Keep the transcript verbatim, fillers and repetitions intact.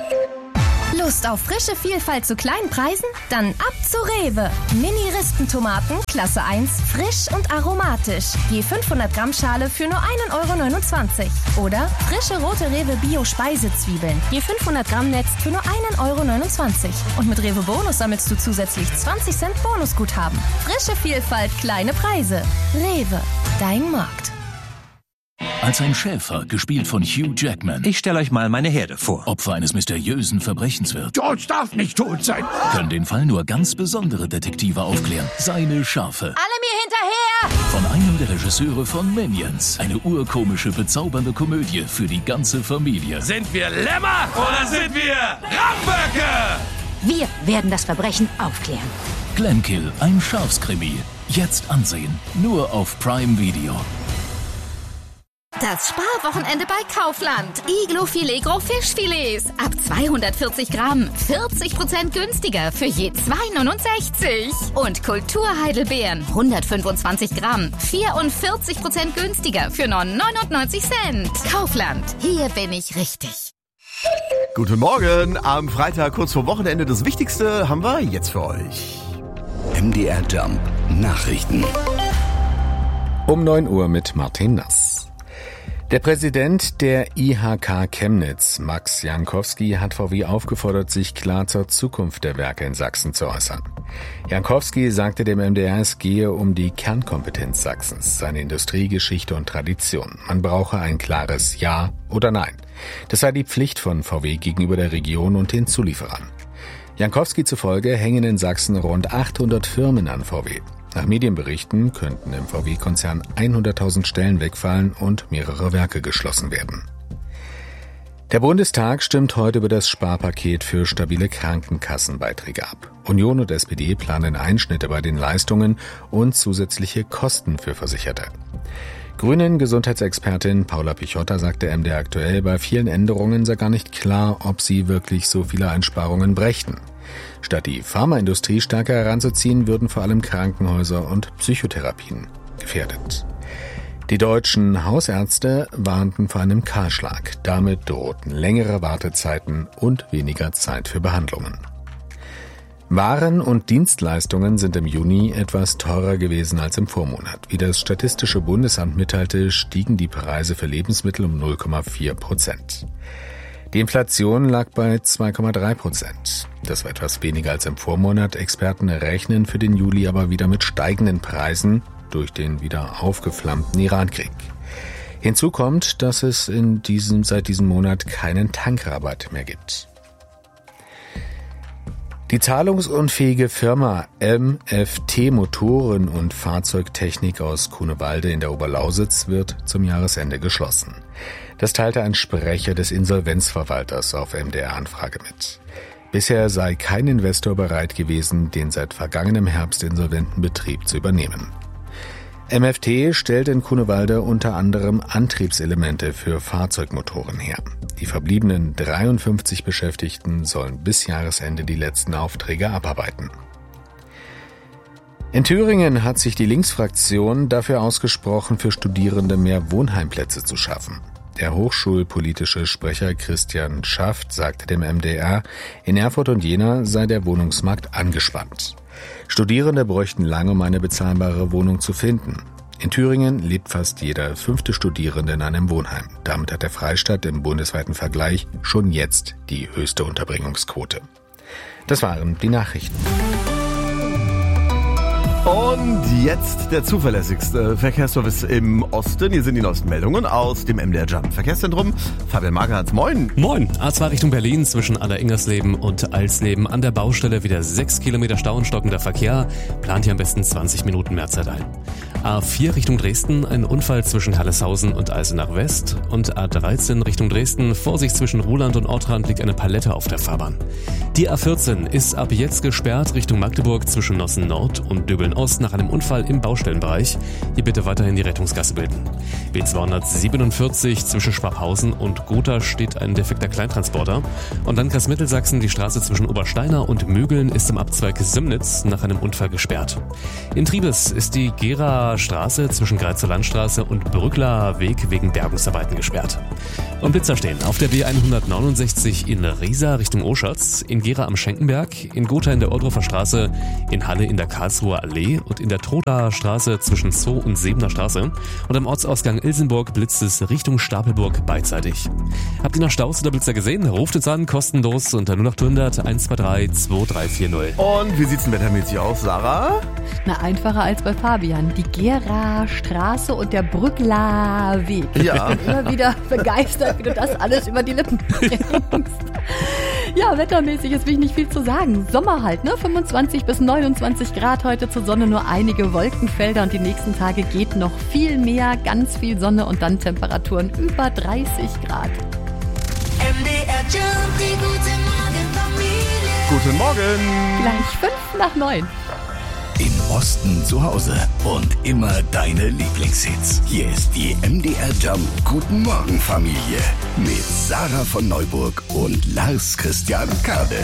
Lust auf frische Vielfalt zu kleinen Preisen? Dann ab zu Rewe. Mini-Rispentomaten, Klasse eins, frisch und aromatisch. Je fünfhundert Gramm Schale für nur ein Euro neunundzwanzig. Oder frische rote Rewe Bio-Speisezwiebeln. Je fünfhundert Gramm Netz für nur ein Euro neunundzwanzig. Und mit Rewe Bonus sammelst du zusätzlich zwanzig Cent Bonusguthaben. Frische Vielfalt, kleine Preise. Rewe, dein Markt. Als ein Schäfer, gespielt von Hugh Jackman. Ich stelle euch mal meine Herde vor. Opfer eines mysteriösen Verbrechens wird. George darf nicht tot sein. Können den Fall nur ganz besondere Detektive aufklären. Seine Schafe. Alle mir hinterher! Von einem der Regisseure von Minions. Eine urkomische, bezaubernde Komödie für die ganze Familie. Sind wir Lämmer oder sind wir Ramböcke? Wir werden das Verbrechen aufklären. Glenkill, ein Schafskrimi. Jetzt ansehen. Nur auf Prime Video. Das Sparwochenende bei Kaufland. Iglo-Filet Gros Fischfilets. Ab zweihundertvierzig Gramm. vierzig Prozent günstiger für je zwei neunundsechzig. Und Kulturheidelbeeren. hundertfünfundzwanzig Gramm. vierundvierzig Prozent günstiger für nur neunundneunzig Cent. Kaufland. Hier bin ich richtig. Guten Morgen. Am Freitag kurz vor Wochenende. Das Wichtigste haben wir jetzt für euch. M D R Jump. Nachrichten. Um neun Uhr mit Martin Nass. Der Präsident der I H K Chemnitz, Max Jankowski, hat V W aufgefordert, sich klar zur Zukunft der Werke in Sachsen zu äußern. Jankowski sagte dem M D R, es gehe um die Kernkompetenz Sachsens, seine Industrie, Geschichte und Tradition. Man brauche ein klares Ja oder Nein. Das sei die Pflicht von V W gegenüber der Region und den Zulieferern. Jankowski zufolge hängen in Sachsen rund achthundert Firmen an V W. Nach Medienberichten könnten im V W-Konzern hunderttausend Stellen wegfallen und mehrere Werke geschlossen werden. Der Bundestag stimmt heute über das Sparpaket für stabile Krankenkassenbeiträge ab. Union und S P D planen Einschnitte bei den Leistungen und zusätzliche Kosten für Versicherte. Grünen Gesundheitsexpertin Paula Pichotta sagte M D R aktuell, bei vielen Änderungen sei gar nicht klar, ob sie wirklich so viele Einsparungen brächten. Statt die Pharmaindustrie stärker heranzuziehen, würden vor allem Krankenhäuser und Psychotherapien gefährdet. Die deutschen Hausärzte warnten vor einem Kahlschlag. Damit drohten längere Wartezeiten und weniger Zeit für Behandlungen. Waren und Dienstleistungen sind im Juni etwas teurer gewesen als im Vormonat. Wie das Statistische Bundesamt mitteilte, stiegen die Preise für Lebensmittel um null Komma vier Prozent. Die Inflation lag bei zwei Komma drei Prozent. Das war etwas weniger als im Vormonat. Experten rechnen für den Juli aber wieder mit steigenden Preisen durch den wieder aufgeflammten Irankrieg. Hinzu kommt, dass es in diesem, seit diesem Monat keinen Tankrabatt mehr gibt. Die zahlungsunfähige Firma M F T Motoren- und Fahrzeugtechnik aus Grunewalde in der Oberlausitz wird zum Jahresende geschlossen. Das teilte ein Sprecher des Insolvenzverwalters auf M D R-Anfrage mit. Bisher sei kein Investor bereit gewesen, den seit vergangenem Herbst insolventen Betrieb zu übernehmen. M F T stellt in Grunewalde unter anderem Antriebselemente für Fahrzeugmotoren her. Die verbliebenen dreiundfünfzig Beschäftigten sollen bis Jahresende die letzten Aufträge abarbeiten. In Thüringen hat sich die Linksfraktion dafür ausgesprochen, für Studierende mehr Wohnheimplätze zu schaffen. Der hochschulpolitische Sprecher Christian Schaft sagte dem M D R, in Erfurt und Jena sei der Wohnungsmarkt angespannt. Studierende bräuchten lange, um eine bezahlbare Wohnung zu finden. In Thüringen lebt fast jeder fünfte Studierende in einem Wohnheim. Damit hat der Freistaat im bundesweiten Vergleich schon jetzt die höchste Unterbringungsquote. Das waren die Nachrichten. Und jetzt der zuverlässigste Verkehrsservice im Osten. Hier sind die neuesten Meldungen aus dem M D R Jump Verkehrszentrum. Fabian Magath, moin. Moin. A zwei Richtung Berlin zwischen Allersingersleben und Alsleben an der Baustelle wieder sechs Kilometer Stau und stockender Verkehr. Plant hier am besten zwanzig Minuten mehr Zeit ein. A vier Richtung Dresden, ein Unfall zwischen Herleshausen und Eisenach West. Und A dreizehn Richtung Dresden, Vorsicht zwischen Ruhland und Ortrand liegt eine Palette auf der Fahrbahn. Die A vierzehn ist ab jetzt gesperrt Richtung Magdeburg zwischen Nossen Nord und Döbeln Ost nach einem Unfall im Baustellenbereich. Hier bitte weiterhin die Rettungsgasse bilden. B zweihundertsiebenundvierzig zwischen Schwabhausen und Gotha steht ein defekter Kleintransporter. Und Landkreis Mittelsachsen, die Straße zwischen Obersteiner und Mögeln ist im Abzweig Simnitz nach einem Unfall gesperrt. In Triebes ist die Gera Straße zwischen Greizer Landstraße und Brückler Weg wegen Bergungsarbeiten gesperrt. Und Blitzer stehen auf der B hundertneunundsechzig in Riesa Richtung Oschatz, in Gera am Schenkenberg, in Gotha in der Ohrdruffer Straße, in Halle in der Karlsruher Allee und in der Troda Straße zwischen Zoo und Sebener Straße. Und am Ortsausgang Ilsenburg blitzt es Richtung Stapelburg beidseitig. Habt ihr noch Staus oder Blitzer gesehen? Ruft uns an, kostenlos unter null acht hundert eins zwei drei zwei drei vier null. Und wie sieht's denn wettermäßig aus, Sarah? Na, einfacher als bei Fabian. Die Gera Straße und der Brückler Weg. Ja. Ich bin immer wieder begeistert, wie du das alles über die Lippen bringst. Ja, wettermäßig ist wirklich nicht viel zu sagen. Sommer halt, ne? fünfundzwanzig bis neunundzwanzig Grad heute, zur Sonne nur einige Wolkenfelder und die nächsten Tage geht noch viel mehr, ganz viel Sonne und dann Temperaturen über dreißig Grad. M D R Jump, die gute Morgenfamilie. Guten Morgen. Gleich fünf nach neun. Im Osten zu Hause und immer deine Lieblingshits. Hier ist die M D R Jump Guten Morgen Familie mit Sarah von Neuburg und Lars Christian Kade.